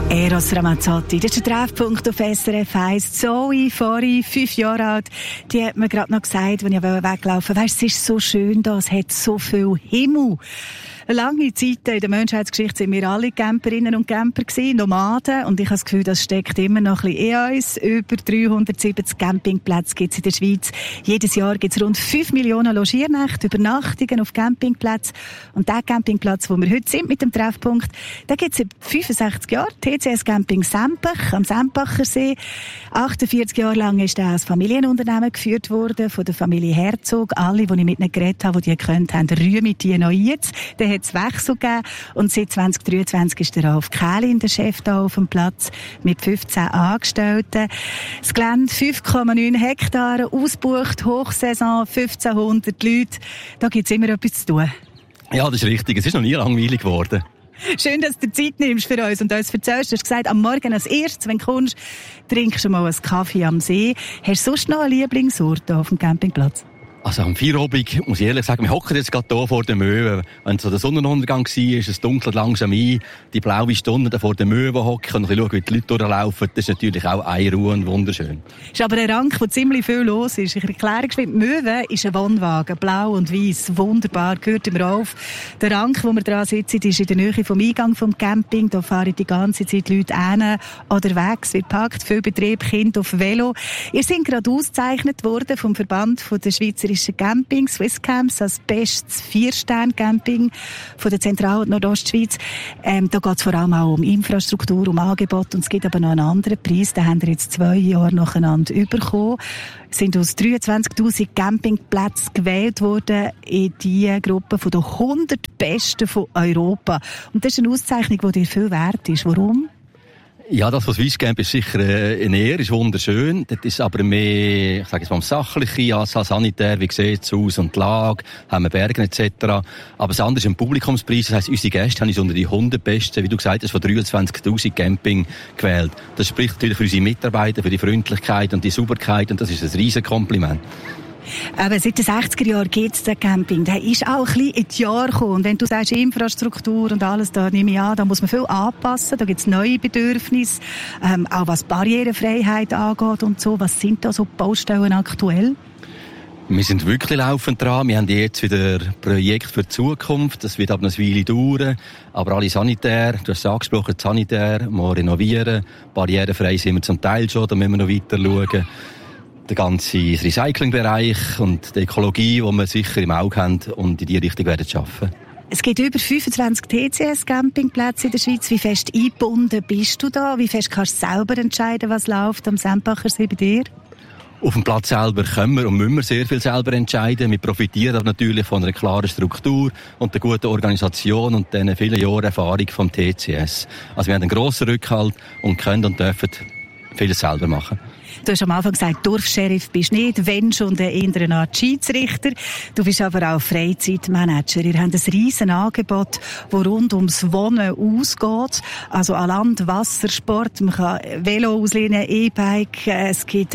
Eros Ramazzotti, das ist der Treffpunkt auf SRF 1. Zoe, Fori, 5 Jahre alt, die hat mir gerade noch gesagt, als ich weglaufen wollte, weisst, es ist so schön da, es hat so viel Himmel. Lange Zeit in der Menschheitsgeschichte sind wir alle Camperinnen und Camper gewesen, Nomaden, und ich habe das Gefühl, das steckt immer noch ein bisschen in uns. Über 370 Campingplätze gibt es in der Schweiz. Jedes Jahr gibt es rund 5 Millionen Logiernächte, Übernachtungen auf Campingplätzen. Und der Campingplatz, wo wir heute sind mit dem Treffpunkt, da gibt es seit 65 Jahren, TCS Camping Sempach am Sempacher See. 48 Jahre lang ist er als Familienunternehmen geführt worden, von der Familie Herzog. Alle, die ich mit ihnen geredet habe, die gekannt haben, rühmen die noch jetzt. Dann hat es Wechsel gegeben. Und seit 2023 ist der Ralf Kählin der Chef da auf dem Platz mit 15 Angestellten. Das Gelände 5,9 Hektare, ausgebucht, Hochsaison, 1500 Leute. Da gibt es immer etwas zu tun. Ja, das ist richtig. Es ist noch nie langweilig geworden. Schön, dass du Zeit nimmst für uns und uns erzählst. Du hast gesagt, am Morgen als erstes, wenn du kommst, trinkst du mal einen Kaffee am See. Hast du sonst noch einen Lieblingsort auf dem Campingplatz? Also am Feierabend, muss ich ehrlich sagen, wir hocken jetzt gerade hier vor der Möwe. Wenn so der Sonnenuntergang war, ist es dunkelt langsam ein. Die blaue Stunde da vor der Möwe hocken und schauen, wie die Leute durchlaufen. Das ist natürlich auch eine Ruhe und wunderschön. Es ist aber ein Rang, wo ziemlich viel los ist. Ich erkläre geschwind, Möwe ist ein Wohnwagen, blau und weiss, wunderbar, gehört immer auf. Der Rang, wo wir dran sitzen, ist in der Nähe vom Eingang vom Camping. Da fahren die ganze Zeit Leute hin oder weg. Es wird gepackt, viel Betrieb, Kinder auf Velo. Ihr seid gerade ausgezeichnet worden vom Verband von der Schweizerischen Camping, Swisscamps, als bestes 4-Sterne-Camping von der Zentral- und Nordostschweiz. Da geht es vor allem auch um Infrastruktur, um Angebot, und es gibt aber noch einen anderen Preis, den haben wir jetzt 2 Jahre nacheinander bekommen. Es sind aus 23'000 Campingplätzen gewählt worden in die Gruppe von den 100 Besten von Europa. Und das ist eine Auszeichnung, die dir viel wert ist. Warum? Ja, das von Swisscamp ist sicher eine Ehre, ist wunderschön. Das ist aber mehr, ich sage jetzt mal, sachliche, Anzahl sanitär, wie sieht es aus und die Lage, haben wir Berge etc. Aber das andere ist ein Publikumspreis, das heisst, unsere Gäste haben uns unter die 100 Besten, wie du gesagt hast, von 23'000 Camping gewählt. Das spricht natürlich für unsere Mitarbeiter, für die Freundlichkeit und die Sauberkeit, und das ist ein riesen Kompliment. Aber seit den 60er Jahren gibt es den Camping. Der ist auch ein bisschen in die Jahre gekommen. Und wenn du sagst Infrastruktur und alles, da nehme ich an, da muss man viel anpassen. Da gibt es neue Bedürfnisse, auch was Barrierefreiheit angeht und so. Was sind da so Baustellen aktuell? Wir sind wirklich laufend dran. Wir haben jetzt wieder ein Projekt für die Zukunft. Das wird aber eine Weile dauern. Aber alle sanitär, du hast es angesprochen, sanitär, mal renovieren. Barrierefrei sind wir zum Teil schon, da müssen wir noch weiter schauen. Der ganze Recyclingbereich und die Ökologie, die wir sicher im Auge haben und in die Richtung werden schaffen. Es gibt über 25 TCS-Campingplätze in der Schweiz. Wie fest eingebunden bist du da? Wie fest kannst du selber entscheiden, was läuft am Sempacher See bei dir? Auf dem Platz selber können wir und müssen wir sehr viel selber entscheiden. Wir profitieren aber natürlich von einer klaren Struktur und der guten Organisation und den vielen Jahren Erfahrung vom TCS. Also wir haben einen grossen Rückhalt und können und dürfen vieles selber machen. Du hast am Anfang gesagt, Dorfscheriff bist nicht, wenn schon eher eine Art Schiedsrichter. Du bist aber auch Freizeitmanager. Ihr habt ein riesen Angebot, das rund ums Wohnen ausgeht. Also an Land, Wasser, Sport, man kann Velo auslehnen, E-Bike, es gibt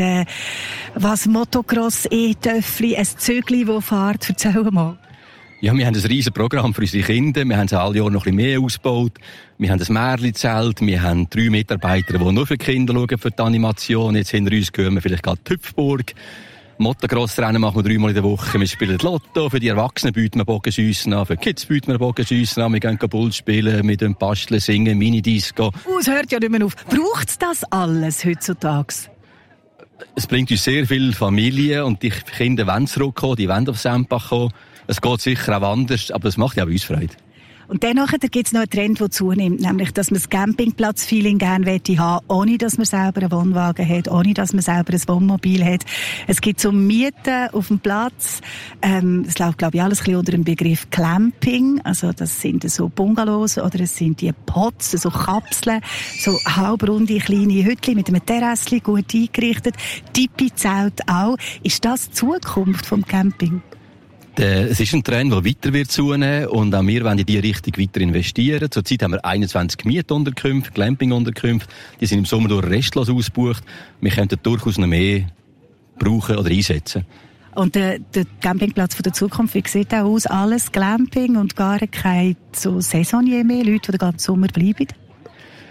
Motocross, E-Töffli, ein Zügli, das fährt. Erzähl mal. Ja, wir haben ein riesen Programm für unsere Kinder. Wir haben es alle Jahre noch ein bisschen mehr ausgebaut. Wir haben ein Märli-Zelt. Wir haben 3 Mitarbeiter, die nur für die Kinder schauen, für die Animation. Jetzt hinter uns gehören wir vielleicht gerade die Hüpfburg. Motocross-Rennen machen wir 3-mal in der Woche. Wir spielen Lotto. Für die Erwachsenen bieten wir Bogenschiessen an. Für die Kids bieten wir Bogenschiessen an. Wir gehen Bull spielen, mit dem Basteln, singen, Minidisco. Es hört ja nicht mehr auf. Braucht es das alles heutzutage? Es bringt uns sehr viel Familie und die Kinder wollen zurückkommen, die wollen auf Sempach kommen. Es geht sicher auch anders, aber es macht ja auch uns Freude. Und dann gibt es noch einen Trend, der zunimmt, nämlich, dass man das Campingplatz-Feeling gerne haben, ohne dass man selber einen Wohnwagen hat, ohne dass man selber ein Wohnmobil hat. Es gibt so Mieten auf dem Platz. Es läuft, glaube ich, alles ein bisschen unter dem Begriff Clamping. Also das sind so Bungalows oder es sind die Pots, so Kapseln, so halbrunde kleine Hütchen mit einem Terrassli, gut eingerichtet. Tipi-Zelt auch. Ist das die Zukunft vom Camping? Es ist ein Trend, der weiter wird zunehmen und auch wir wollen in diese Richtung weiter investieren. Zurzeit haben wir 21 Mietunterkünfte, Glamping-Unterkünfte. Die sind im Sommer durch restlos ausgebucht. Wir könnten durchaus noch mehr brauchen oder einsetzen. Und der Campingplatz von der Zukunft, wie sieht der aus? Alles Glamping und gar keine so Saisonier mehr, Leute, die den ganzen Sommer bleiben?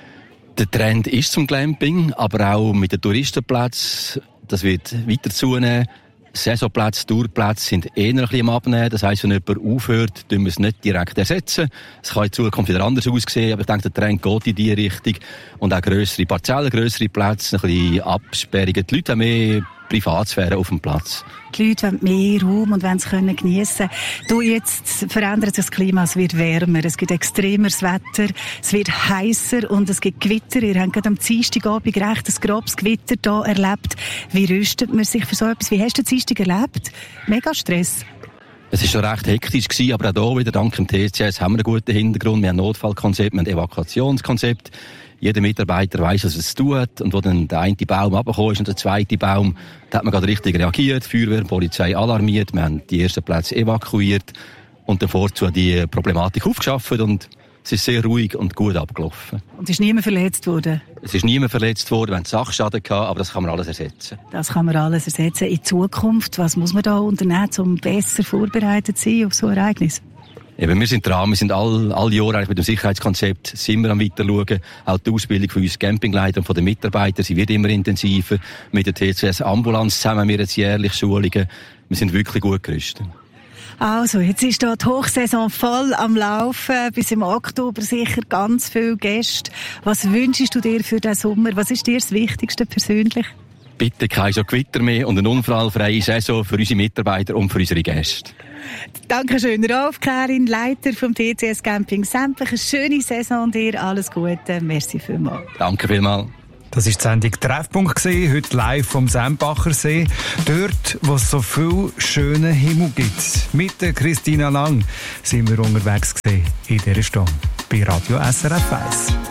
Der Trend ist zum Glamping, aber auch mit den Touristenplätzen. Das wird weiter zunehmen. Saisonplätze, Tourplätze sind eher ein bisschen am Abnehmen. Das heisst, wenn jemand aufhört, tun wir es nicht direkt ersetzen. Es kann in Zukunft wieder anders aussehen, aber ich denke, der Trend geht in diese Richtung. Und auch grössere Parzellen, grössere Plätze, ein bisschen Absperrungen. Die Leute haben mehr Privatsphäre auf dem Platz. Die Leute wollen mehr Raum und wollen es geniessen können. Jetzt verändert sich das Klima, es wird wärmer, es gibt extremeres Wetter, es wird heißer und es gibt Gewitter. Ihr habt gerade am Dienstagabend recht ein grobes Gewitter hier erlebt. Wie rüstet man sich für so etwas? Wie hast du den Dienstag erlebt? Mega Stress. Es war schon recht hektisch gewesen, aber auch hier wieder dank dem TCS haben wir einen guten Hintergrund. Wir haben ein Notfallkonzept, wir haben ein Evakuationskonzept. Jeder Mitarbeiter weiss, was er zu tun hat. Und wo dann der eine Baum runtergekommen ist und der zweite Baum, da hat man gerade richtig reagiert. Feuerwehr, Polizei alarmiert. Wir haben die ersten Plätze evakuiert und davor die Problematik aufgeschafft. Und es ist sehr ruhig und gut abgelaufen. Und ist niemand verletzt worden? Es ist niemand verletzt worden. Wir haben Sachschaden gehabt, aber das kann man alles ersetzen. Das kann man alles ersetzen. In Zukunft, was muss man da unternehmen, um besser vorbereitet zu sein auf so ein Ereignis? Eben, wir sind dran, wir sind alle Jahre eigentlich mit dem Sicherheitskonzept sind wir am Weiterschauen. Auch die Ausbildung von uns Campingleiter und von den Mitarbeitern, sie wird immer intensiver. Mit der TCS Ambulanz zusammen haben wir jetzt jährlich Schulungen. Wir sind wirklich gut gerüstet. Also, jetzt ist hier die Hochsaison voll am Laufen. Bis im Oktober sicher ganz viele Gäste. Was wünschst du dir für den Sommer? Was ist dir das Wichtigste persönlich? Bitte kein so Gewitter mehr und eine unfallfreie Saison für unsere Mitarbeiter und für unsere Gäste. Dankeschön, Rolf Kärin, Leiter vom TCS Camping Sempach. Eine schöne Saison dir, alles Gute. Merci vielmals. Danke vielmals. Das war die Sendung «Treffpunkt», heute live vom Sempacher See. Dort, wo es so viel schönen Himmel gibt. Mit der Christina Lang sind wir unterwegs in dieser Stunde bei Radio SRF 1.